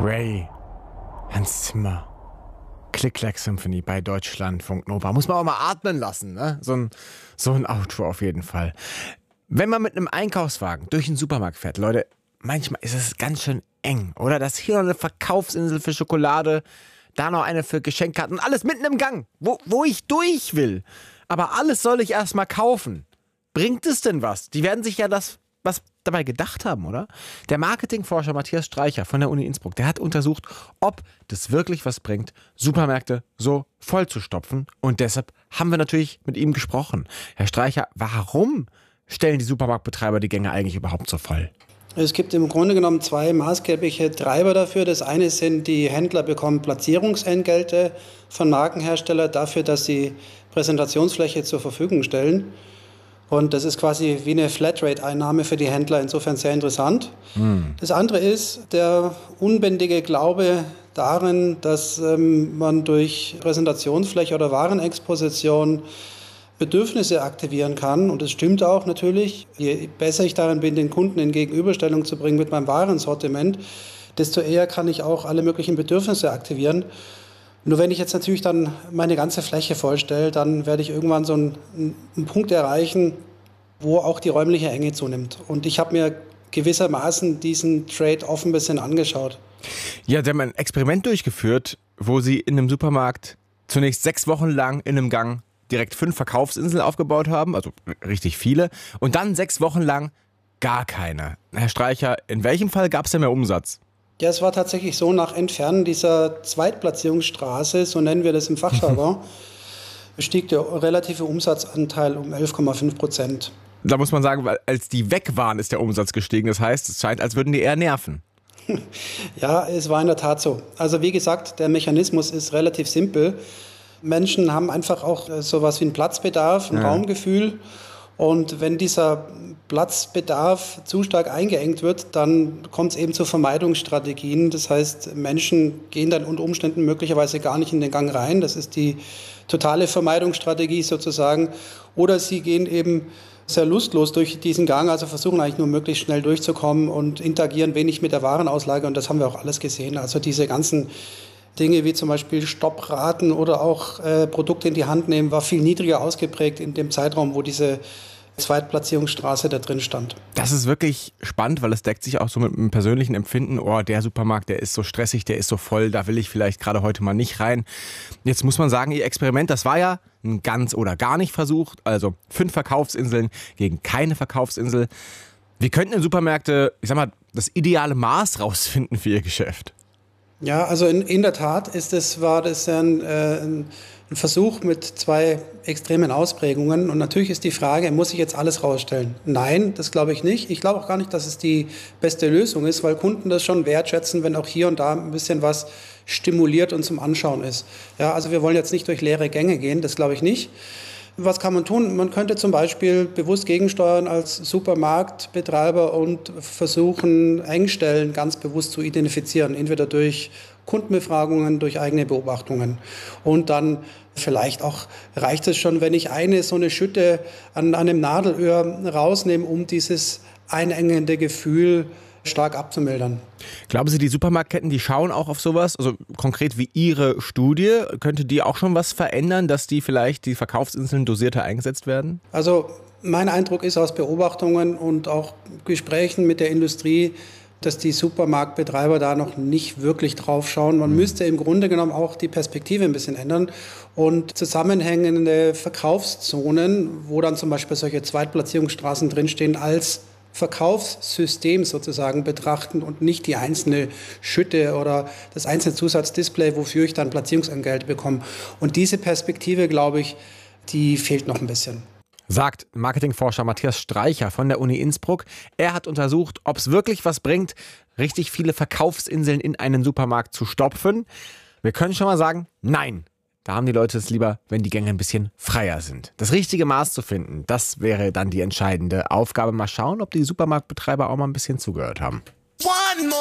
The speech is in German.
Ray, Hans Zimmer, Click-Clack-Symphony bei Deutschlandfunk Nova. Muss man auch mal atmen lassen, ne? So ein Outro auf jeden Fall. Wenn man mit einem Einkaufswagen durch den Supermarkt fährt, Leute, manchmal ist es ganz schön eng, oder? Das hier noch eine Verkaufsinsel für Schokolade, da noch eine für Geschenkkarten, alles mitten im Gang, wo ich durch will. Aber alles soll ich erstmal kaufen. Bringt es denn was? Die werden sich ja was dabei gedacht haben, oder? Der Marketingforscher Matthias Streicher von der Uni Innsbruck, der hat untersucht, ob das wirklich was bringt, Supermärkte so voll zu stopfen. Und deshalb haben wir natürlich mit ihm gesprochen. Herr Streicher, warum stellen die Supermarktbetreiber die Gänge eigentlich überhaupt so voll? Es gibt im Grunde genommen zwei maßgebliche Treiber dafür. Das eine sind, die Händler bekommen Platzierungsentgelte von Markenherstellern dafür, dass sie Präsentationsfläche zur Verfügung stellen. Und das ist quasi wie eine Flatrate-Einnahme für die Händler, insofern sehr interessant. Das andere ist der unbändige Glaube darin, dass man durch Präsentationsfläche oder Warenexposition Bedürfnisse aktivieren kann. Und das stimmt auch natürlich. Je besser ich darin bin, den Kunden in Gegenüberstellung zu bringen mit meinem Warensortiment, desto eher kann ich auch alle möglichen Bedürfnisse aktivieren. Nur wenn ich jetzt natürlich dann meine ganze Fläche vollstelle, dann werde ich irgendwann so einen Punkt erreichen, wo auch die räumliche Enge zunimmt. Und ich habe mir gewissermaßen diesen Trade-off ein bisschen angeschaut. Ja, sie haben ein Experiment durchgeführt, wo sie in einem Supermarkt zunächst 6 Wochen lang in einem Gang direkt 5 Verkaufsinseln aufgebaut haben, also richtig viele, und dann 6 Wochen lang gar keine. Herr Streicher, in welchem Fall gab es denn mehr Umsatz? Ja, es war tatsächlich so, nach Entfernen dieser Zweitplatzierungsstraße, so nennen wir das im Fachjargon, stieg der relative Umsatzanteil um 11,5%. Da muss man sagen, weil als die weg waren, ist der Umsatz gestiegen. Das heißt, es scheint, als würden die eher nerven. Ja, es war in der Tat so. Also wie gesagt, der Mechanismus ist relativ simpel. Menschen haben einfach auch sowas wie einen Platzbedarf, ein Raumgefühl. Und wenn dieser Platzbedarf zu stark eingeengt wird, dann kommt es eben zu Vermeidungsstrategien. Das heißt, Menschen gehen dann unter Umständen möglicherweise gar nicht in den Gang rein. Das ist die totale Vermeidungsstrategie sozusagen. Oder sie gehen eben sehr lustlos durch diesen Gang, also versuchen eigentlich nur möglichst schnell durchzukommen und interagieren wenig mit der Warenauslage. Und das haben wir auch alles gesehen. Also diese ganzen Dinge wie zum Beispiel Stoppraten oder auch Produkte in die Hand nehmen, war viel niedriger ausgeprägt in dem Zeitraum, wo diese Zweitplatzierungsstraße da drin stand. Das ist wirklich spannend, weil es deckt sich auch so mit einem persönlichen Empfinden. Oh, der Supermarkt, der ist so stressig, der ist so voll, da will ich vielleicht gerade heute mal nicht rein. Jetzt muss man sagen, Ihr Experiment, das war ja ein ganz oder gar nicht Versuch. Also 5 Verkaufsinseln gegen keine Verkaufsinsel. Wie könnten denn Supermärkte, ich sag mal, das ideale Maß rausfinden für ihr Geschäft? Ja, also in der Tat war das ein Versuch mit 2 extremen Ausprägungen. Und natürlich ist die Frage, muss ich jetzt alles rausstellen? Nein, das glaube ich nicht. Ich glaube auch gar nicht, dass es die beste Lösung ist, weil Kunden das schon wertschätzen, wenn auch hier und da ein bisschen was stimuliert und zum Anschauen ist. Ja, also wir wollen jetzt nicht durch leere Gänge gehen, das glaube ich nicht. Was kann man tun? Man könnte zum Beispiel bewusst gegensteuern als Supermarktbetreiber und versuchen, Engstellen ganz bewusst zu identifizieren, entweder durch Kundenbefragungen, durch eigene Beobachtungen. Und dann vielleicht auch reicht es schon, wenn ich so eine Schütte an einem Nadelöhr rausnehme, um dieses einengende Gefühl stark abzumildern. Glauben Sie, die Supermarktketten, die schauen auch auf sowas? Also konkret wie Ihre Studie, könnte die auch schon was verändern, dass die vielleicht die Verkaufsinseln dosierter eingesetzt werden? Also mein Eindruck ist aus Beobachtungen und auch Gesprächen mit der Industrie, dass die Supermarktbetreiber da noch nicht wirklich drauf schauen. Man müsste im Grunde genommen auch die Perspektive ein bisschen ändern und zusammenhängende Verkaufszonen, wo dann zum Beispiel solche Zweitplatzierungsstraßen drinstehen, als Verkaufssystem sozusagen betrachten und nicht die einzelne Schütte oder das einzelne Zusatzdisplay, wofür ich dann Platzierungsentgelt bekomme. Und diese Perspektive, glaube ich, die fehlt noch ein bisschen. Sagt Marketingforscher Matthias Streicher von der Uni Innsbruck. Er hat untersucht, ob es wirklich was bringt, richtig viele Verkaufsinseln in einen Supermarkt zu stopfen. Wir können schon mal sagen, nein. Da haben die Leute es lieber, wenn die Gänge ein bisschen freier sind. Das richtige Maß zu finden, das wäre dann die entscheidende Aufgabe. Mal schauen, ob die Supermarktbetreiber auch mal ein bisschen zugehört haben.